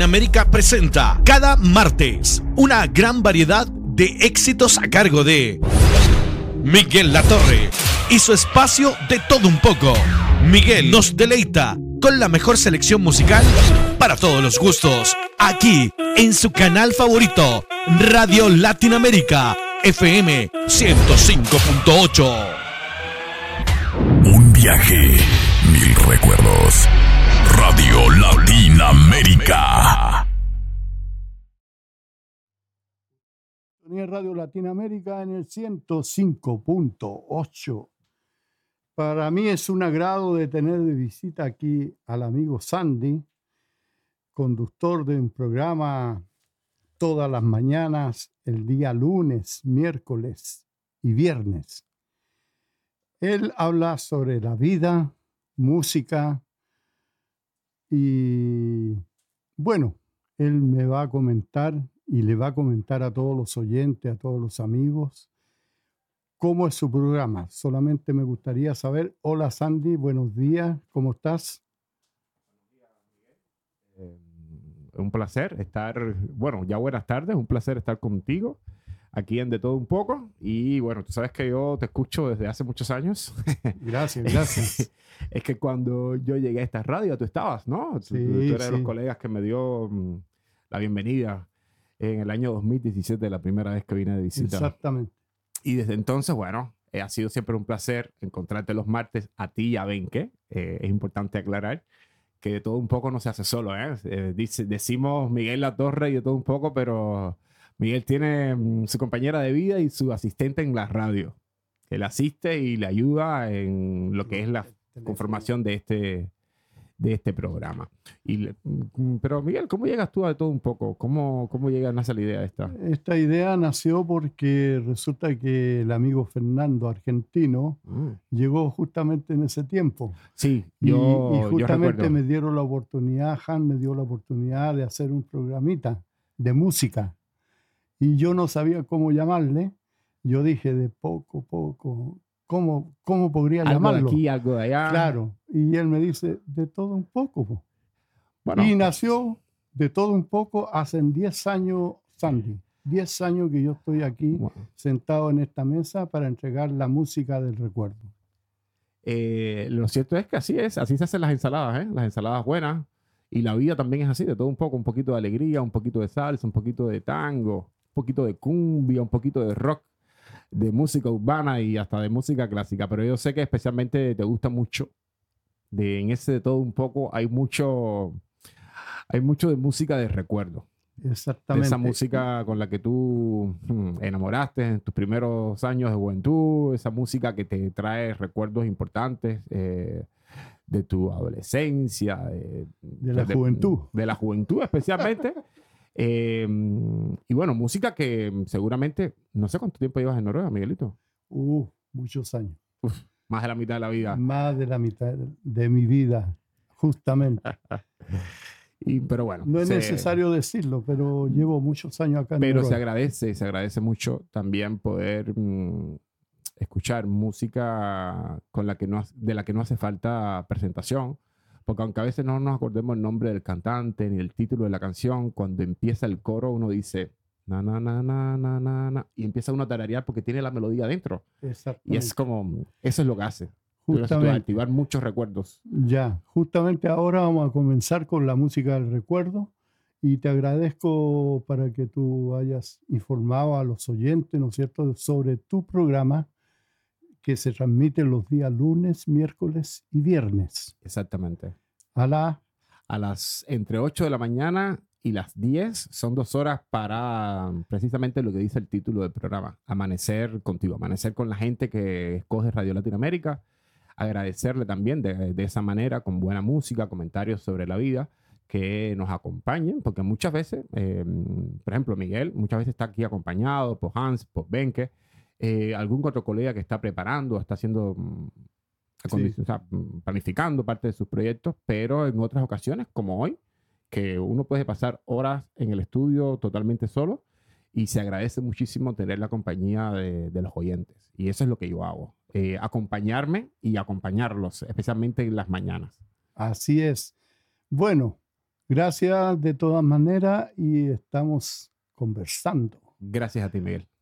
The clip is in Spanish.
América presenta cada martes una gran variedad de éxitos a cargo de Miguel Latorre y su espacio de todo un poco. Miguel nos deleita con la mejor selección musical para todos los gustos, aquí en su canal favorito, Radio Latinoamérica, FM 105.8. Un viaje, mil recuerdos. Radio Latinoamérica. Radio Latinoamérica en el 105.8. Para mí es un agrado de tener de visita aquí al amigo Sandy, conductor de un programa todas las mañanas, el día lunes, miércoles y viernes. Él habla sobre la vida, música y, bueno, él me va a comentar y le va a comentar a todos los oyentes, a todos los amigos, cómo es su programa. Solamente me gustaría saber, hola Sandy, buenos días, ¿cómo estás? Un placer estar, bueno, ya buenas tardes, un placer estar contigo aquí en De Todo Un Poco. Y bueno, tú sabes que yo te escucho desde hace muchos años. Gracias, gracias. Es que cuando yo llegué a esta radio, tú estabas, ¿no? Sí, tú eres de los sí. colegas que me dio la bienvenida en el año 2017, la primera vez que vine de visita. Exactamente. Y desde entonces, bueno, ha sido siempre un placer encontrarte los martes a ti y a Benke. Es importante aclarar que De Todo Un Poco no se hace solo, ¿eh? Decimos Miguel Latorre y De Todo Un Poco, pero Miguel tiene su compañera de vida y su asistente en la radio. Él asiste y le ayuda en lo que es la conformación de este programa. Pero Miguel, ¿cómo llegas tú a De Todo Un Poco? ¿Cómo nace la idea esta? Esta idea nació porque resulta que el amigo Fernando, argentino, llegó justamente en ese tiempo. Sí, Y yo justamente recuerdo. me dieron la oportunidad, Han me dio la oportunidad de hacer un programita de música. Y yo no sabía cómo llamarle. Yo dije, de poco, ¿cómo podría Algo llamarlo? de aquí, algo de allá. Claro. Y él me dice, de todo un poco, po. Bueno, Y nació De Todo Un Poco hace 10 años, Sandy. 10 años que yo estoy aquí bueno. sentado en esta mesa para entregar la música del recuerdo. Lo cierto es que así se hacen las ensaladas, ¿eh? Las ensaladas buenas. Y la vida también es así, de todo un poco, un poquito de alegría, un poquito de salsa, un poquito de tango, un poquito de cumbia, un poquito de rock, de música urbana y hasta de música clásica. Pero yo sé que especialmente te gusta mucho. En ese De Todo Un Poco hay mucho de música de recuerdo. Exactamente. De esa música con la que tú enamoraste en tus primeros años de juventud, esa música que te trae recuerdos importantes de tu adolescencia, de la juventud. De la juventud especialmente. Y bueno, música que seguramente, no sé cuánto tiempo llevas en Noruega, Miguelito. Muchos años. Más de la mitad de la vida. Más de la mitad de mi vida, justamente. Pero bueno. No es necesario decirlo, pero llevo muchos años acá en Noruega. Se agradece mucho también poder escuchar música de la que no hace falta presentación, porque aunque a veces no nos acordemos el nombre del cantante ni el título de la canción, cuando empieza el coro uno dice na na na na na na na y empieza uno a tararear porque tiene la melodía dentro. Y es como, eso es lo que hace. Justamente activar muchos recuerdos. Ya, justamente ahora vamos a comenzar con la música del recuerdo y te agradezco para que tú hayas informado a los oyentes, ¿no es cierto?, sobre tu programa que se transmite los días lunes, miércoles y viernes. Exactamente. A las entre 8 de la mañana y las 10 son 2 horas para precisamente lo que dice el título del programa, amanecer contigo, amanecer con la gente que escoge Radio Latinoamérica, agradecerle también de esa manera, con buena música, comentarios sobre la vida, que nos acompañen, porque muchas veces, por ejemplo, Miguel, muchas veces está aquí acompañado por Hans, por Benke, algún otro colega que está preparando, está haciendo, Sí. o sea, planificando parte de sus proyectos, pero en otras ocasiones, como hoy, que uno puede pasar horas en el estudio totalmente solo y se agradece muchísimo tener la compañía de los oyentes. Y eso es lo que yo hago, acompañarme y acompañarlos, especialmente en las mañanas. Así es. Bueno, Gracias de todas maneras y estamos conversando. Gracias a ti, Miguel.